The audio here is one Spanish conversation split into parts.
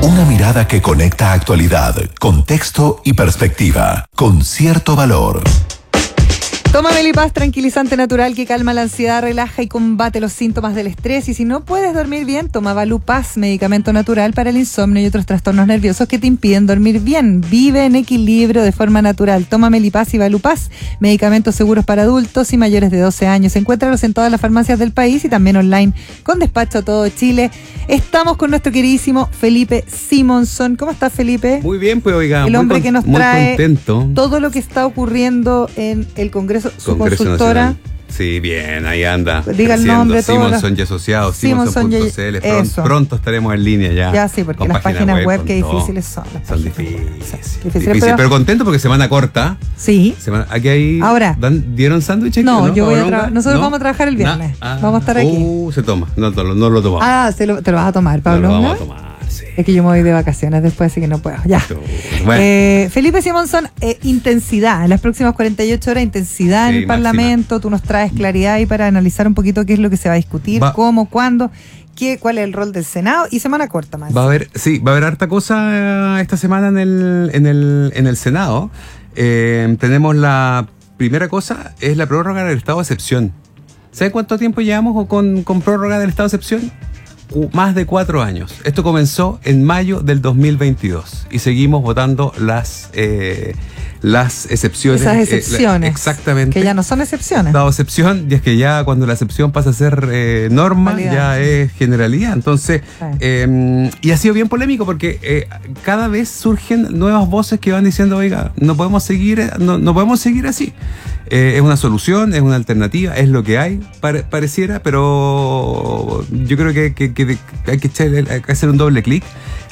Una mirada que conecta actualidad, contexto y perspectiva, con cierto valor. Toma Melipaz, tranquilizante natural que calma la ansiedad, relaja y combate los síntomas del estrés. Y si no puedes dormir bien, toma Valupaz, medicamento natural para el insomnio y otros trastornos nerviosos que te impiden dormir bien. Vive en equilibrio de forma natural. Toma Melipaz y Valupaz, medicamentos seguros para adultos y mayores de 12 años. Encuéntralos en todas las farmacias del país y también online con despacho a todo Chile. Estamos con nuestro queridísimo Felipe Simonson. ¿Cómo estás, Felipe? Muy bien, pues oiga, el hombre que nos trae contento. Todo lo que está ocurriendo en el Congreso, su Congreso consultora. Nacional. Sí, bien, ahí anda. Diga el nombre, todo. Simonson y Asociados, Simonson.cl. Pronto estaremos en línea ya. Ya, sí, porque las páginas web qué difíciles son. Son difíciles. Pero contento porque semana corta. Sí. Aquí hay. Ahora. ¿Dieron sándwiches? No, yo voy a trabajar. Nosotros vamos a trabajar el viernes. Vamos a estar aquí. Se toma. No lo tomamos. Te lo vas a tomar, Pablo. No lo vamos a tomar. Sí. Es que yo me voy de vacaciones después, así que no puedo. Ya. Bueno. Felipe Simonson, intensidad. En las próximas 48 horas, intensidad en el Parlamento. Tú nos traes claridad ahí para analizar un poquito qué es lo que se va a discutir, cómo, cuándo, cuál es el rol del Senado y semana corta más. Va a haber harta cosa esta semana en el Senado. Tenemos la primera cosa, es la prórroga del estado de excepción. ¿Sabe cuánto tiempo llevamos con prórroga del estado de excepción? Más de 4 años. Esto comenzó en mayo del 2022 y seguimos votando las excepciones. Esas excepciones. Exactamente. Que ya no son excepciones. Dado excepción, y es que ya cuando la excepción pasa a ser norma, ya es generalidad. Entonces, y ha sido bien polémico porque cada vez surgen nuevas voces que van diciendo, oiga, no podemos seguir así. Es una solución, es una alternativa, es lo que hay, pareciera, pero yo creo que hay que hacer un doble clic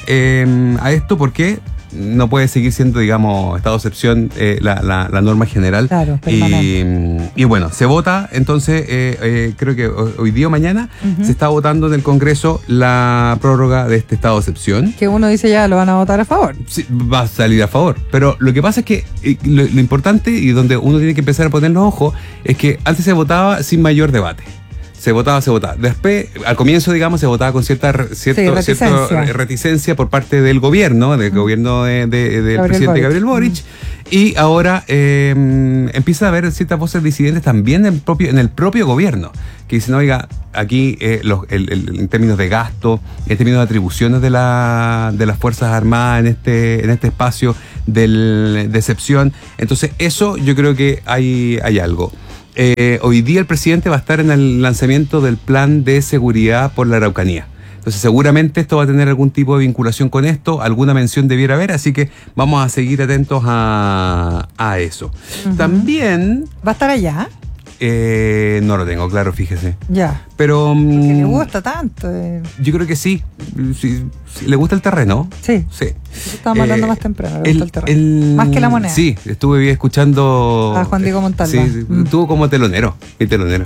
a esto porque no puede seguir siendo, digamos, estado de excepción la norma general. Claro, y bueno, se vota, entonces creo que hoy día o mañana se está votando en el Congreso la prórroga de este estado de excepción. Que uno dice ya lo van a votar a favor. Sí, va a salir a favor, pero lo que pasa es que lo importante y donde uno tiene que empezar a poner los ojos es que antes se votaba sin mayor debate. Se votaba. Después, al comienzo, digamos, se votaba con cierta reticencia por parte del gobierno, del presidente Gabriel Boric. Y ahora empieza a haber ciertas voces disidentes también en el propio gobierno, que dicen, oiga, aquí en términos de gasto, en términos de atribuciones de las Fuerzas Armadas en este espacio de excepción. Entonces, eso yo creo que hay algo. Hoy día el presidente va a estar en el lanzamiento del plan de seguridad por la Araucanía. Entonces seguramente esto va a tener algún tipo de vinculación con esto, alguna mención debiera haber, así que vamos a seguir atentos a eso. También... ¿Va a estar allá? No lo tengo claro, fíjese. Ya. Pero... porque le gusta tanto. Yo creo que sí. ¿Le gusta el terreno? Sí. Estábamos hablando más temprano. Le gusta el terreno. Más que la moneda. Sí, estuve escuchando... a Juan Diego Montalva. Sí, estuvo como telonero, mi telonero.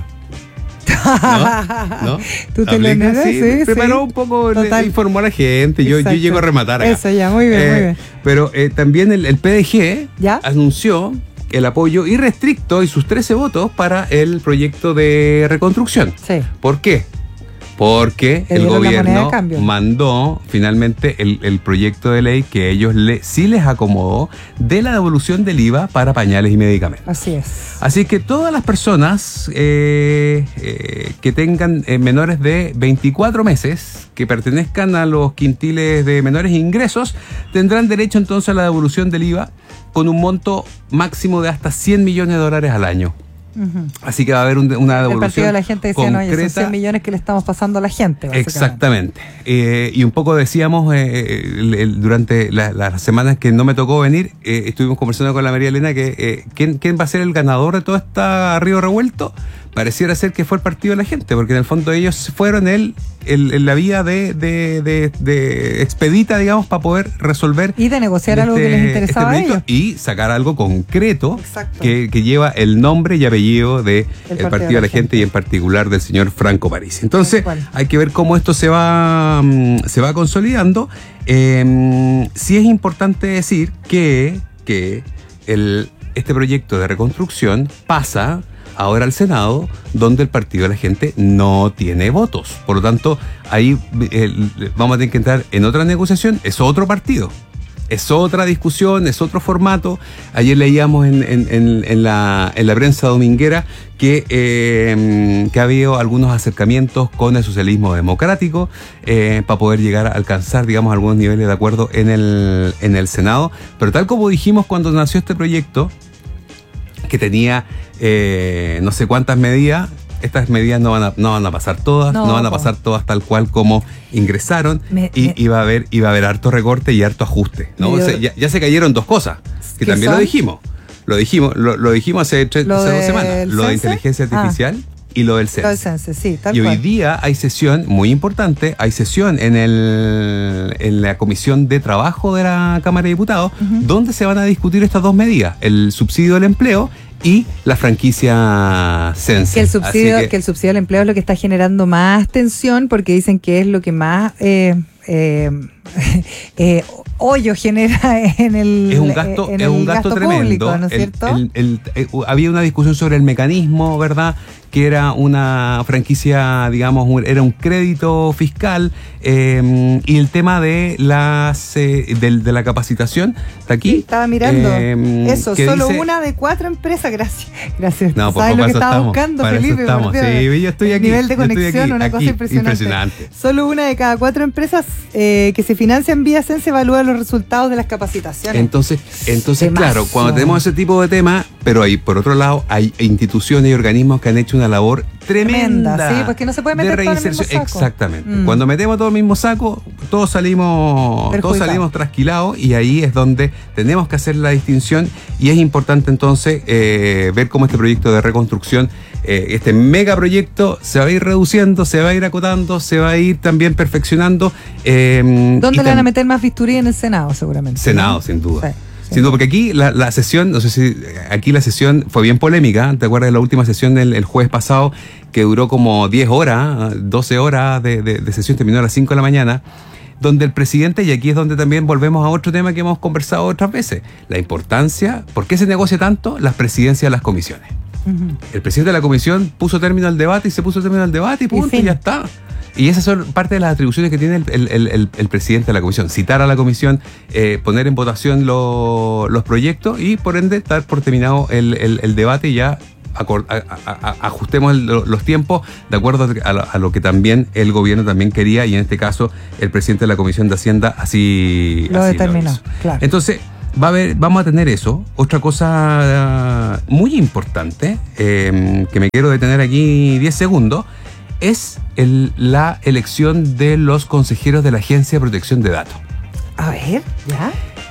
¿No? ¿Tú telonero? Sí, preparó un poco, le informó a la gente. Yo llego a rematar acá. Eso ya, muy bien, muy bien. Pero también el PDG ¿ya? Anunció el apoyo irrestricto y sus 13 votos para el proyecto de reconstrucción. Sí. ¿Por qué? Porque el gobierno mandó finalmente el proyecto de ley que ellos sí les acomodó de la devolución del IVA para pañales y medicamentos. Así es. Así que todas las personas que tengan menores de 24 meses, que pertenezcan a los quintiles de menores ingresos, tendrán derecho entonces a la devolución del IVA con un monto máximo de hasta $100 millones al año. Así que va a haber una devolución. El partido de la gente decía, concreta. No, son 100 millones que le estamos pasando a la gente. Exactamente. Y un poco decíamos durante las semanas que no me tocó venir, estuvimos conversando con la María Elena que ¿quién va a ser el ganador de todo este río revuelto? Pareciera ser que fue el partido de la gente, porque en el fondo ellos fueron en la vía de expedita, digamos, para poder resolver y de negociar algo que les interesaba a ellos y sacar algo concreto que lleva el nombre y apellido del partido de la gente y en particular del señor Franco Parisi. Entonces hay que ver cómo esto se va consolidando. Sí es importante decir que este proyecto de reconstrucción pasa ahora al Senado, donde el Partido de la Gente no tiene votos. Por lo tanto, ahí vamos a tener que entrar en otra negociación, es otro partido. Es otra discusión, es otro formato. Ayer leíamos en la prensa dominguera que ha habido algunos acercamientos con el socialismo democrático para poder llegar a alcanzar, digamos, algunos niveles de acuerdo en el Senado. Pero tal como dijimos cuando nació este proyecto, que tenía no sé cuántas medidas, estas medidas no van a pasar todas, no van a pasar todas tal cual como ingresaron, y va a haber harto recorte y harto ajuste, ¿no? O sea, ya se cayeron dos cosas, que también lo dijimos hace 2 semanas, lo de inteligencia artificial y lo del CENSE. Sí, tal y cual. Hoy día hay sesión, muy importante, hay sesión en la Comisión de Trabajo de la Cámara de Diputados, donde se van a discutir estas dos medidas, el subsidio del empleo y la franquicia CENSE. Que el subsidio del empleo es lo que está generando más tensión, porque dicen que es lo que más hoyo genera en el es un gasto tremendo público, ¿no es cierto? Había una discusión sobre el mecanismo, ¿verdad? Que era una franquicia, digamos, era un crédito fiscal, y el tema de de la capacitación está aquí. Sí, estaba mirando eso, solo dice, una de 4 empresas, gracias. No, ¿Sabes lo que estaba estamos, buscando, para Felipe? eso estamos. Sí, yo estoy aquí. El nivel de conexión, una cosa impresionante. Solo una de cada 4 empresas que se financian vía CENSE evalúa los resultados de las capacitaciones. Entonces claro, cuando tenemos ese tipo de temas, pero ahí, por otro lado, hay instituciones y organismos que han hecho una labor tremenda. Sí, pues que no se puede meter todo en el mismo saco. Exactamente. Cuando metemos todo el mismo saco, todos salimos trasquilados, y ahí es donde tenemos que hacer la distinción, y es importante entonces ver cómo este proyecto de reconstrucción, este megaproyecto, se va a ir reduciendo, se va a ir acotando, se va a ir también perfeccionando. ¿Dónde le van a meter más bisturí? En el Senado, seguramente. Senado, ¿no? Sin duda. Sí. Sin duda, porque aquí la sesión, no sé si aquí la sesión fue bien polémica. ¿Te acuerdas de la última sesión el jueves pasado, que duró como 10 horas, 12 horas de sesión, terminó a las 5 de la mañana? Donde el presidente, y aquí es donde también volvemos a otro tema que hemos conversado otras veces, la importancia, ¿por qué se negocia tanto? Las presidencias de las comisiones. El presidente de la comisión puso término al debate y punto, y ya está. Y esas son parte de las atribuciones que tiene el presidente de la comisión. Citar a la comisión, poner en votación los proyectos y, por ende, dar por terminado el debate, y ya ajustemos los tiempos de acuerdo a lo que también el gobierno también quería, y en este caso el presidente de la Comisión de Hacienda así lo determinó. Lo hizo. Claro. Entonces, vamos a tener eso. Otra cosa muy importante, que me quiero detener aquí 10 segundos, es la elección de los consejeros de la Agencia de Protección de Datos. A ver, ¿ya?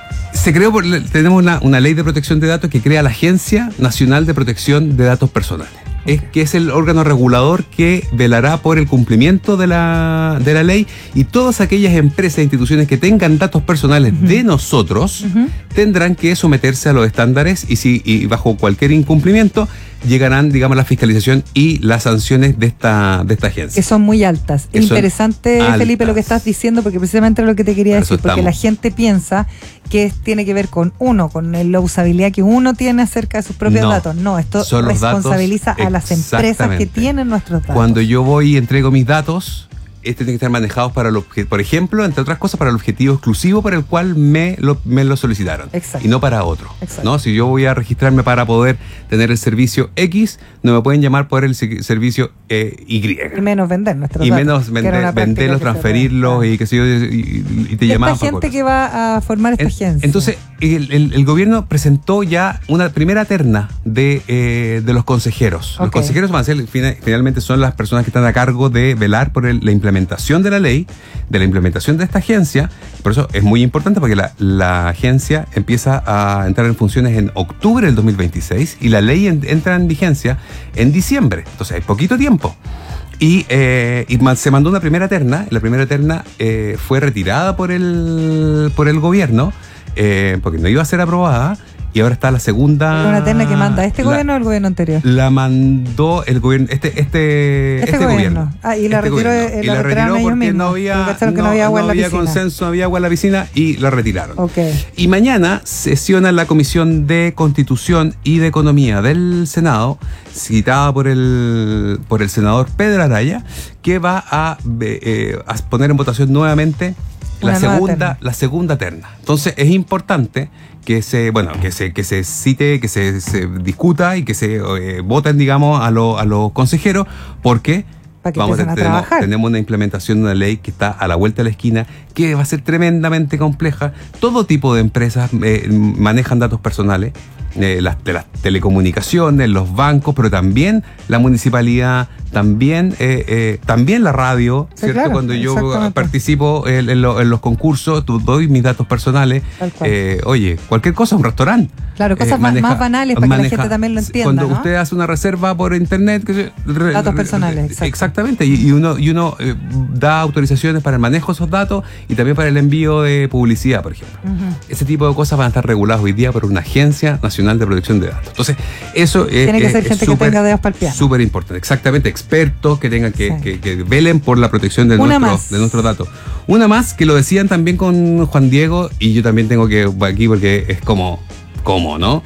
Tenemos una ley de protección de datos que crea la Agencia Nacional de Protección de Datos Personales. Que es el órgano regulador que velará por el cumplimiento de la ley, y todas aquellas empresas e instituciones que tengan datos personales de nosotros tendrán que someterse a los estándares, y bajo cualquier incumplimiento llegarán, digamos, la fiscalización y las sanciones de esta agencia. Que son muy altas. Es interesante, Felipe, lo que estás diciendo, porque precisamente es lo que te quería decir, porque la gente piensa que tiene que ver con la usabilidad que uno tiene acerca de sus propios datos. No, esto responsabiliza a las empresas que tienen nuestros datos. Cuando yo voy y entrego mis datos, tienen que estar manejados por ejemplo, entre otras cosas, para el objetivo exclusivo para el cual me lo solicitaron. Exacto. Y no para otro. Exacto. ¿No? Si yo voy a registrarme para poder tener el servicio X, no me pueden llamar por el servicio Y. Y menos vender nuestros datos. Y datos, menos venderlos, transferirlos, y qué sé yo, y te llamaban. Esta gente que va a formar esta agencia. Entonces, el gobierno presentó ya una primera terna de los consejeros. Los consejeros van a ser, finalmente, son las personas que están a cargo de velar por la implementación de la ley, de la implementación de esta agencia. Por eso es muy importante, porque la agencia empieza a entrar en funciones en octubre del 2026 y la ley entra en vigencia en diciembre. Entonces hay poquito tiempo. Y se mandó una primera terna. La primera terna fue retirada por el gobierno, porque no iba a ser aprobada. y ahora está la segunda. ¿Es una terna que manda este gobierno o el gobierno anterior? La mandó el gobierno, este gobierno. Y la retiró, y la retiró porque no había consenso, no había agua en la piscina y la retiraron. Okay. Y mañana sesiona la Comisión de Constitución y de Economía del Senado, citada por el senador Pedro Araya, que va a poner en votación nuevamente la segunda terna. Entonces es importante que se cite, que se discuta y que se voten, digamos, a los consejeros, porque tenemos una implementación de una ley que está a la vuelta de la esquina, que va a ser tremendamente compleja. Todo tipo de empresas manejan datos personales, de las telecomunicaciones, los bancos, pero también la municipalidad, también la radio, sí, ¿cierto? Claro, cuando yo participo en los concursos, doy mis datos personales. Oye, cualquier cosa, un restaurante. Claro, cosas más banales para que la gente también lo entienda. Cuando usted hace una reserva por internet, datos personales. Exactamente, y uno da autorizaciones para el manejo de esos datos y también para el envío de publicidad, por ejemplo. Ese tipo de cosas van a estar reguladas hoy día por una Agencia Nacional de Protección de Datos. Entonces, eso tiene que ser gente que tenga dedos para el piano. Súper importante, exactamente, expertos que tengan que velen por la protección de nuestros datos. Una más, que lo decían también con Juan Diego, y yo también tengo que aquí porque es como, ¿no?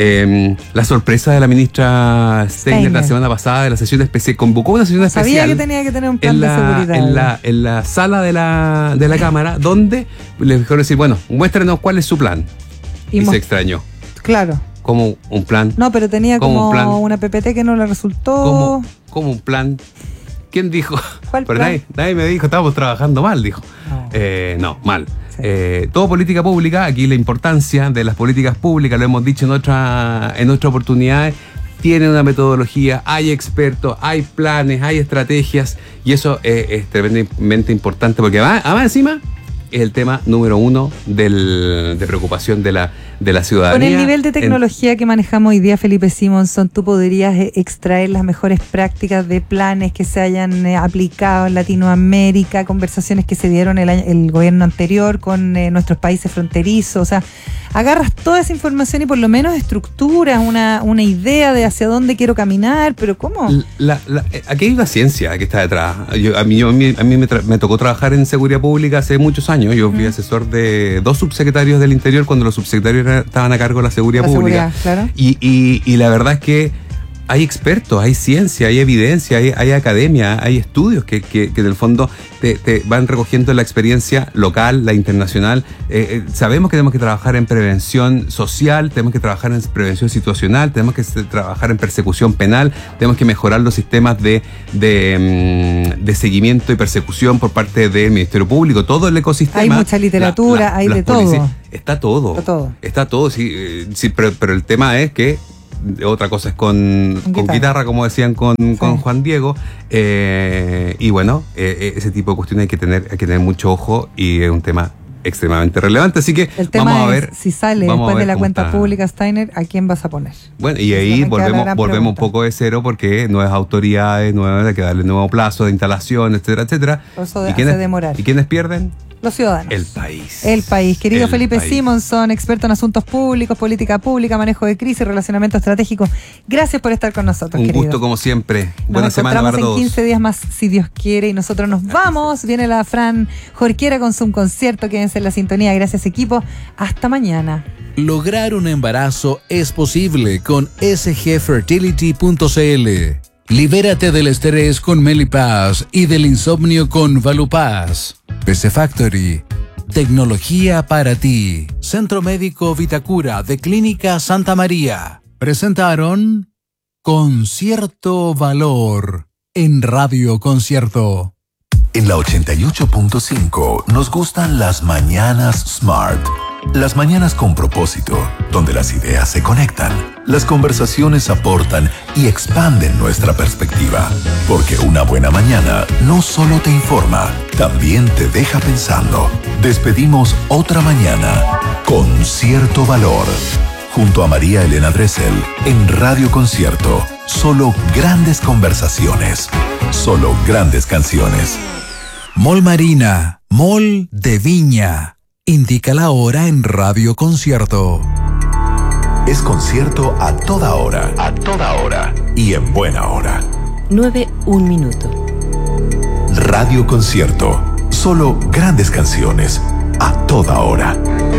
La sorpresa de la ministra Steiner la semana pasada de la sesión especial, convocó una sesión especial. Sabía que tenía que tener un plan de seguridad. En la sala de la Cámara, donde le dijeron decir, bueno, muéstrenos cuál es su plan. Y se extrañó. Claro. Como un plan. No, pero tenía como una PPT que no le resultó. Como un plan. ¿Quién dijo? ¿Cuál pero plan? Nadie me dijo, estábamos trabajando mal, dijo. No, mal. Sí. Todo política pública, aquí la importancia de las políticas públicas, lo hemos dicho en otras oportunidades, tiene una metodología, hay expertos, hay planes, hay estrategias, y eso es tremendamente importante, porque además encima es el tema número uno de preocupación de la ciudadanía. Con el nivel de tecnología que manejamos hoy día, Felipe Simonson, tú podrías extraer las mejores prácticas de planes que se hayan aplicado en Latinoamérica, conversaciones que se dieron el gobierno anterior con nuestros países fronterizos. O sea, agarras toda esa información y por lo menos estructuras una idea de hacia dónde quiero caminar, pero ¿cómo? Aquí hay una ciencia que está detrás. A mí me tocó trabajar en seguridad pública hace muchos años. Yo fui asesor de 2 subsecretarios del Interior cuando los subsecretarios estaban a cargo de la seguridad pública. Claro. Y la verdad es que hay expertos, hay ciencia, hay evidencia, hay academia, hay estudios que en el fondo te van recogiendo la experiencia local, la internacional. Sabemos que tenemos que trabajar en prevención social, tenemos que trabajar en prevención situacional, tenemos que trabajar en persecución penal, tenemos que mejorar los sistemas de seguimiento y persecución por parte del Ministerio Público, todo el ecosistema. Hay mucha literatura, hay de todo. Está todo, sí, pero el tema es que otra cosa es con guitarra, como decían con Juan Diego, y bueno, ese tipo de cuestiones hay que tener mucho ojo, y es un tema extremadamente relevante, así que el tema vamos a ver si sale después de la cuenta pública Steiner, ¿a quién vas a poner? Bueno, y ahí volvemos un poco de cero, porque nuevas autoridades, hay que darle nuevo plazo de instalación, etcétera, etcétera. Eso hace demorar. ¿Y quiénes pierden? Los ciudadanos. El país. Querido Felipe Simonson, experto en asuntos públicos, política pública, manejo de crisis, relacionamiento estratégico. Gracias por estar con nosotros, querido. Un gusto como siempre. Buena semana para todos. Nos encontramos en 15 días más, si Dios quiere, y nosotros nos vamos. Viene la Fran Jorquera con su concierto. Quédense en la sintonía. Gracias, equipo. Hasta mañana. Lograr un embarazo es posible con sgfertility.cl. Libérate del estrés con Melipaz y del insomnio con Valupaz. PC Factory. Tecnología para ti. Centro Médico Vitacura de Clínica Santa María. Presentaron Concierto Valor en Radio Concierto. En la 88.5 nos gustan las mañanas Smart. Las mañanas con propósito, donde las ideas se conectan, las conversaciones aportan y expanden nuestra perspectiva. Porque una buena mañana no solo te informa, también te deja pensando. Despedimos otra mañana con Cierto Valor. Junto a María Elena Dressel en Radio Concierto. Solo grandes conversaciones. Solo grandes canciones. Mall Marina, Mall de Viña. Indica la hora en Radio Concierto. es concierto a toda hora. A toda hora. Y en buena hora. 9:01 minuto. Radio Concierto. Solo grandes canciones. A toda hora.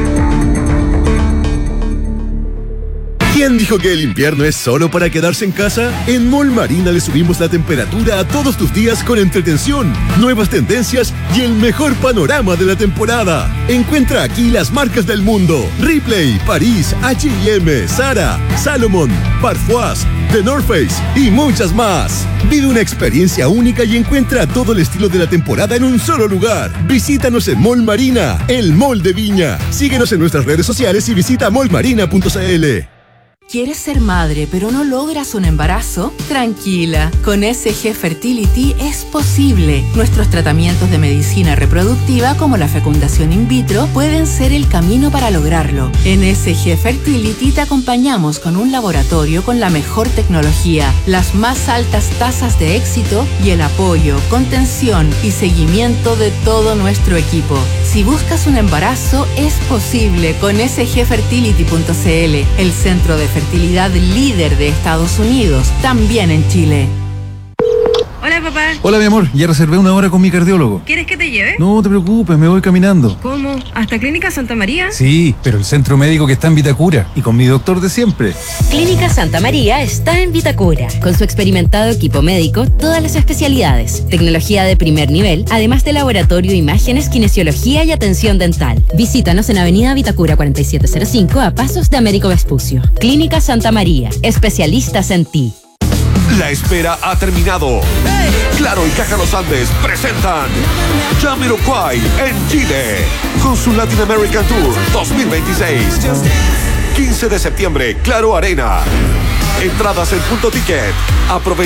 ¿Quién dijo que el invierno es solo para quedarse en casa? En Mall Marina le subimos la temperatura a todos tus días con entretención, nuevas tendencias y el mejor panorama de la temporada. Encuentra aquí las marcas del mundo: Ripley, París, H&M, Zara, Salomon, Parfois, The North Face y muchas más. Vive una experiencia única y encuentra todo el estilo de la temporada en un solo lugar. Visítanos en Mall Marina, el mall de Viña. Síguenos en nuestras redes sociales y visita mallmarina.cl. ¿Quieres ser madre pero no logras un embarazo? Tranquila, con SG Fertility es posible. Nuestros tratamientos de medicina reproductiva como la fecundación in vitro pueden ser el camino para lograrlo. En SG Fertility te acompañamos con un laboratorio con la mejor tecnología, las más altas tasas de éxito y el apoyo, contención y seguimiento de todo nuestro equipo. Si buscas un embarazo, es posible con sgfertility.cl, el centro de fertilidad líder de Estados Unidos, también en Chile. Hola, papá. Hola, mi amor. Ya reservé una hora con mi cardiólogo. ¿Quieres que te lleve? No te preocupes, me voy caminando. ¿Cómo? ¿Hasta Clínica Santa María? Sí, pero el centro médico que está en Vitacura y con mi doctor de siempre. Clínica Santa María está en Vitacura. Con su experimentado equipo médico, todas las especialidades, tecnología de primer nivel, además de laboratorio, imágenes, kinesiología y atención dental. Visítanos en Avenida Vitacura 4705 a pasos de Américo Vespucio. Clínica Santa María, especialistas en ti. La espera ha terminado. Claro y Caja Los Andes presentan Jamiroquai en Chile con su Latin American Tour 2026. 15 de septiembre, Claro Arena. Entradas en Punto Ticket. Aprovecha